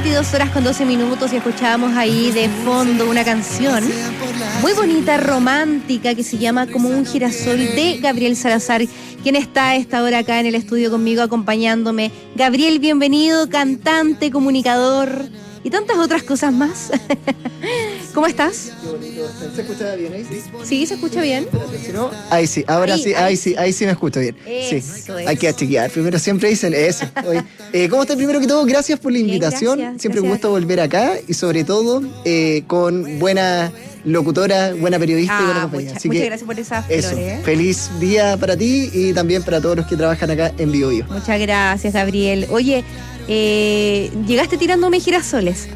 22:12 y escuchábamos ahí de fondo una canción muy bonita, romántica, que se llama Como un girasol, de Gabriel Salazar, quien está a esta hora acá en el estudio conmigo acompañándome. Gabriel, bienvenido, cantante, comunicador y tantas otras cosas más. ¿Cómo estás? Qué bonito. ¿Se escucha bien ahí? Sí, se escucha bien. Si no, ahí sí, ahora ahí sí me escucho bien. Eso es. Hay que chequear. Primero siempre dicen eso. Oye, ¿cómo estás? Primero que todo, gracias por la invitación. Bien, gracias, siempre un gracias. gusto volver acá y sobre todo con buena locutora, buena periodista y buena compañía. Muchas gracias por esas eso, flores. feliz día para ti y también para todos los que trabajan acá en Bio Bio. Muchas gracias, Gabriel. Oye, llegaste tirándome girasoles.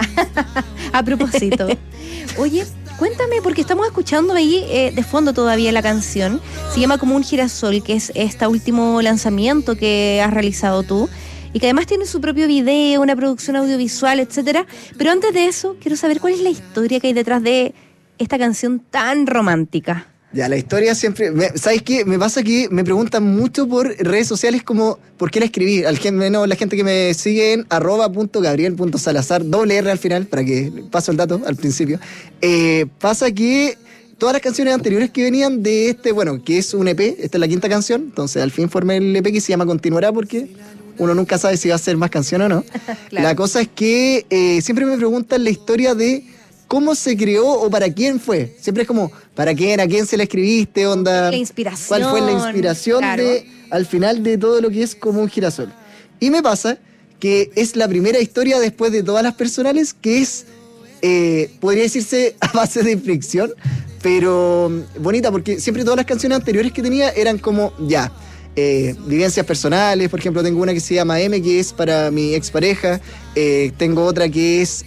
A propósito. Oye, cuéntame, porque estamos escuchando ahí de fondo todavía la canción. Se llama Como un girasol, que es este último lanzamiento que has realizado tú. Y que además tiene su propio video, una producción audiovisual, etcétera. Pero antes de eso, quiero saber cuál es la historia que hay detrás de esta canción tan romántica. Ya, la historia siempre... ¿Sabes qué? Me pasa que me preguntan mucho por redes sociales como ¿por qué la escribí? La gente que me sigue en @.gabriel.salazar, R al final, para que paso el dato al principio. Pasa que todas las canciones anteriores que venían de que es un EP, esta es la 5ª canción, entonces al fin formé el EP que se llama Continuará porque uno nunca sabe si va a ser más canción o no. Claro. La cosa es que siempre me preguntan la historia de ¿cómo se creó o para quién fue? Siempre es como, ¿para quién? ¿A quién se la escribiste? Onda, La inspiración. ¿cuál fue la inspiración Claro. al final de todo lo que es Como un girasol? Y me pasa que es la primera historia después de todas las personales que es, podría decirse a base de fricción, pero bonita porque siempre todas las canciones anteriores que tenía eran como, vivencias personales. Por ejemplo, tengo una que se llama M, que es para mi expareja. Tengo otra que es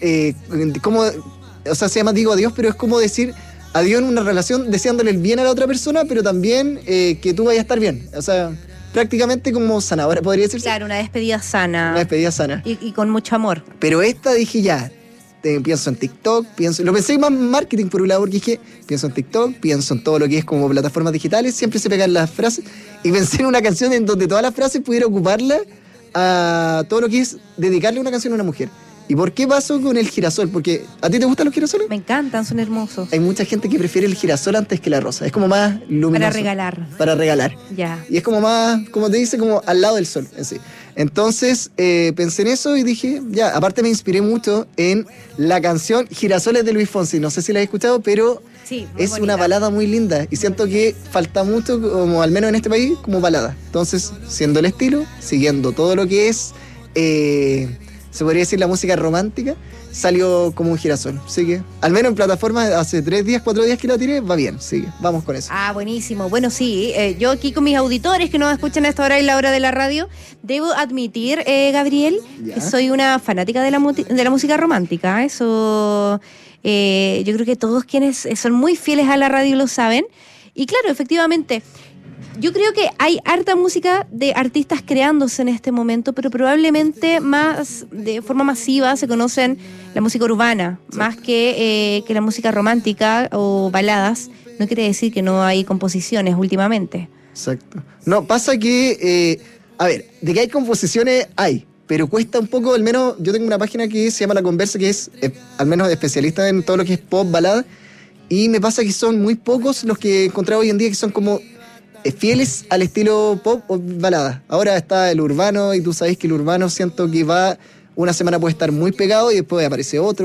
se llama Digo Adiós, pero es como decir adiós en una relación deseándole el bien a la otra persona, pero también que tú vayas a estar bien. O sea, prácticamente como sanadora, podría decirse. Claro, una despedida sana. Una despedida sana. Y con mucho amor. Pero esta dije pienso en TikTok, lo pensé más marketing por un lado, porque dije, pienso en TikTok, pienso en todo lo que es como plataformas digitales, siempre se pegan las frases, y pensé en una canción en donde todas las frases pudiera ocuparla a todo lo que es dedicarle una canción a una mujer. ¿Y por qué pasó con el girasol? Porque ¿a ti te gustan los girasoles? Me encantan, son hermosos. Hay mucha gente que prefiere el girasol antes que la rosa. Es como más luminoso. Para regalar. Ya. Y es como más, como te dice, como al lado del sol en sí. Entonces pensé en eso y dije, aparte me inspiré mucho en la canción Girasoles de Luis Fonsi. No sé si la has escuchado, pero sí, es bonita. una balada muy linda. Y siento que falta mucho, como al menos en este país, como balada. Entonces, siendo el estilo, siguiendo todo lo que es... se podría decir la música romántica, salió Como un girasol. Así que, al menos en plataformas, hace 4 días que la tiré, va bien, sigue, vamos con eso. Ah, buenísimo. Bueno, sí, yo aquí con mis auditores que nos escuchan a esta hora y la hora de la radio, debo admitir, Gabriel, que soy una fanática de la música romántica. Eso, yo creo que todos quienes son muy fieles a la radio lo saben. Y claro, efectivamente... Yo creo que hay harta música de artistas creándose en este momento, pero probablemente más de forma masiva se conocen la música urbana, sí, más que la música romántica o baladas. No quiere decir que no hay composiciones últimamente. Exacto. No, pasa que, de que hay composiciones, hay, pero cuesta un poco, al menos yo tengo una página que se llama La Conversa, que es al menos especialista en todo lo que es pop, balada, y me pasa que son muy pocos los que he encontrado hoy en día que son como... fieles al estilo pop o balada. Ahora está el urbano y tú sabes que el urbano siento que una semana puede estar muy pegado y después aparece otro.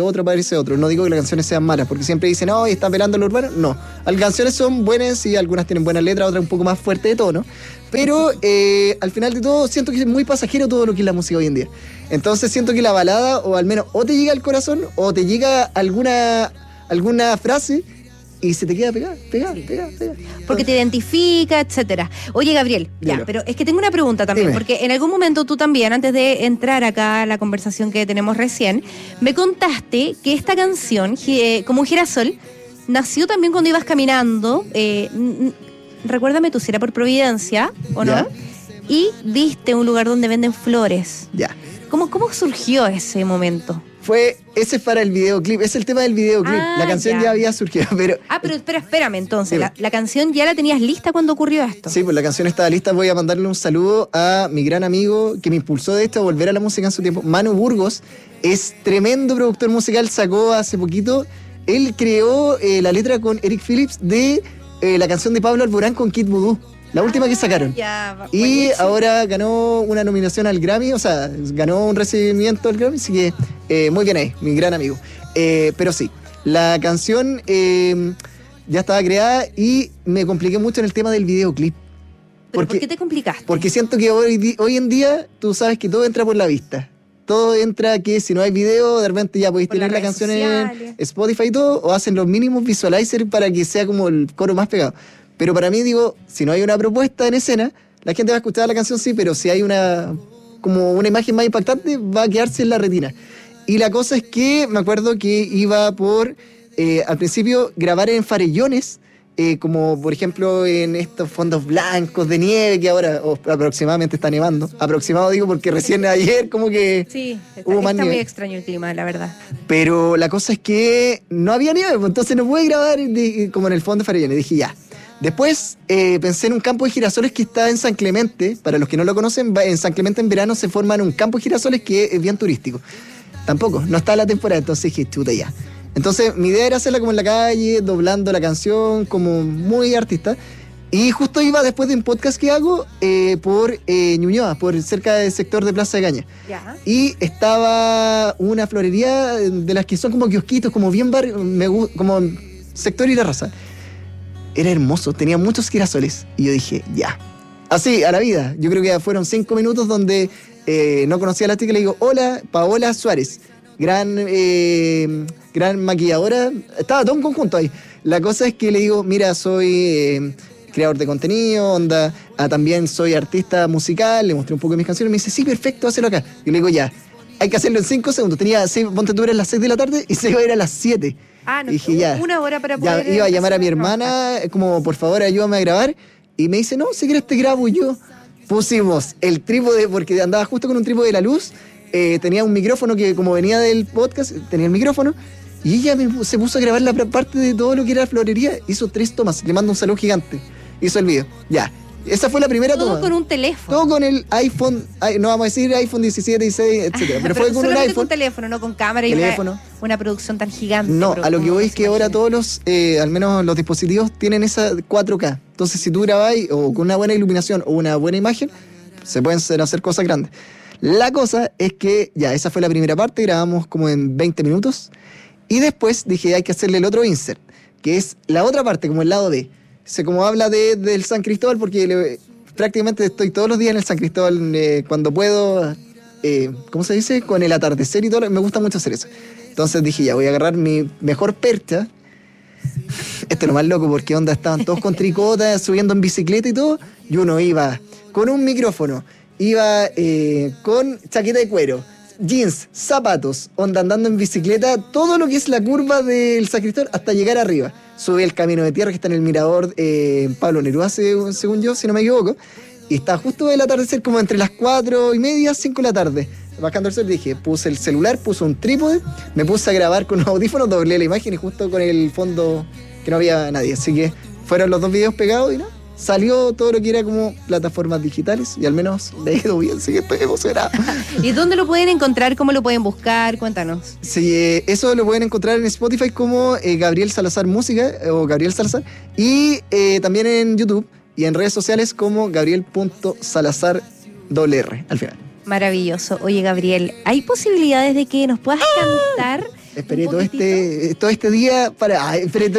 No digo que las canciones sean malas, porque siempre dicen, está apelando al urbano. No, las canciones son buenas y algunas tienen buenas letras, otras un poco más fuerte de tono. Pero al final de todo siento que es muy pasajero todo lo que es la música hoy en día. Entonces siento que la balada, o al menos o te llega al corazón o te llega alguna frase y se te queda pegada. Porque te identifica, etcétera. Oye, Gabriel, pero es que tengo una pregunta también. Dime. Porque en algún momento tú también, antes de entrar acá a la conversación que tenemos recién, me contaste que esta canción, Como un girasol, nació también cuando ibas caminando, recuérdame tú si era por Providencia o no, y viste un lugar donde venden flores. Ya. ¿Cómo surgió ese momento? Ese es para el videoclip, es el tema del videoclip. La canción ya había surgido, pero... pero espérame entonces, la canción ya la tenías lista cuando ocurrió esto. Sí, pues la canción estaba lista. Voy a mandarle un saludo a mi gran amigo que me impulsó de esto a volver a la música en su tiempo, Manu Burgos. Es tremendo productor musical, sacó hace poquito. Él creó la letra con Eric Phillips de la canción de Pablo Alborán con Kid Voodoo. La última que sacaron. Y ahora ganó una nominación al Grammy, o sea, ganó un recibimiento al Grammy, así que muy bien ahí, mi gran amigo. Pero sí, la canción ya estaba creada y me compliqué mucho en el tema del videoclip. ¿Por qué te complicaste? Porque siento que hoy en día tú sabes que todo entra por la vista. Todo entra que si no hay video, de repente ya podéis tener la canción en Spotify y todo, o hacen los mínimos visualizers para que sea como el coro más pegado. Pero para mí, digo, si no hay una propuesta en escena, la gente va a escuchar la canción, sí, pero si hay como una imagen más impactante, va a quedarse en la retina. Y la cosa es que me acuerdo que iba por, al principio, grabar en farellones, como por ejemplo en estos fondos blancos de nieve que ahora aproximadamente está nevando. Aproximado digo porque recién ayer como que sí, hubo más nieve. Muy extraño el clima, la verdad. Pero la cosa es que no había nieve, pues, entonces no pude grabar como en el fondo de farellones. Dije ya. Después pensé en un campo de girasoles que está en San Clemente. Para los que no lo conocen, en San Clemente en verano se forman un campo de girasoles que es bien turístico. Tampoco, no está la temporada, entonces dije, chuta ya. Entonces mi idea era hacerla como en la calle, doblando la canción, como muy artista. Y justo iba después de un podcast que hago por Ñuñoa, por cerca del sector de Plaza de Gaña. Ya. Y estaba una florería de las que son como kiosquitos, como bien barrio, como sector y la raza. Era hermoso, tenía muchos girasoles. Y yo dije, ya. Así, a la vida. Yo creo que fueron 5 minutos donde no conocía a la chica y le digo, hola, Paola Suárez. Gran maquilladora. Estaba todo un conjunto ahí. La cosa es que le digo, mira, soy creador de contenido, también soy artista musical. Le mostré un poco de mis canciones. Me dice, sí, perfecto, hazlo acá. Yo le digo, ya, hay que hacerlo en 5 segundos. Ponte tú, eras las 6 de la tarde y se iba a ir a las 7. No, dije, ya, una hora para poder... Ya iba a llamar a mi hermana, como por favor ayúdame a grabar. Y me dice, no, si quieres te grabo yo. Pusimos el trípode, porque andaba justo con un trípode de la luz. Tenía un micrófono que como venía del podcast, tenía el micrófono. Y ella se puso a grabar la parte de todo lo que era la florería. Hizo 3 tomas, le mando un saludo gigante. Hizo el video, ya. Esa fue la primera toma. Todo con un teléfono. Todo con el iPhone, no vamos a decir iPhone 17, 16, etc. Pero fue con un iPhone. Con teléfono, no con cámara y una producción tan gigante. No, a lo que voy es que ahora todos los, al menos los dispositivos, tienen esa 4K. Entonces, si tú grabáis o con una buena iluminación o una buena imagen, se pueden hacer cosas grandes. La cosa es que, ya, esa fue la primera parte, grabamos como en 20 minutos. Y después dije, hay que hacerle el otro insert, que es la otra parte, como el lado B. Como habla del San Cristóbal, porque prácticamente estoy todos los días en el San Cristóbal cuando puedo, ¿cómo se dice? Con el atardecer y todo, me gusta mucho hacer eso. Entonces dije, ya, voy a agarrar mi mejor percha. Esto es lo más loco, porque estaban todos con tricotas, subiendo en bicicleta y todo. Y uno iba con un micrófono, iba con chaqueta de cuero, jeans, zapatos, andando en bicicleta, todo lo que es la curva del San Cristóbal hasta llegar arriba. Sube el camino de tierra que está en el mirador Pablo Neruda, según yo, si no me equivoco. Y está justo el atardecer como entre las 4:30, 5 de la tarde. Bajando el sol dije, puse el celular, puse un trípode, me puse a grabar con los audífonos, doblé la imagen y justo con el fondo que no había nadie. Así que fueron los 2 videos pegados y no. Salió todo lo que era como plataformas digitales y al menos le he ido bien, así que estoy emocionado. ¿Y dónde lo pueden encontrar? ¿Cómo lo pueden buscar? Cuéntanos. Sí, eso lo pueden encontrar en Spotify como Gabriel Salazar Música o Gabriel Salazar y también en YouTube y en redes sociales como Gabriel.salazar al final. Maravilloso. Oye, Gabriel, ¿hay posibilidades de que nos puedas cantar? Esperé todo este día para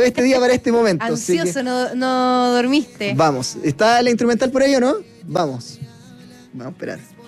este momento. Ansioso, que no dormiste. Vamos, ¿está la instrumental por ahí o no? Vamos a esperar.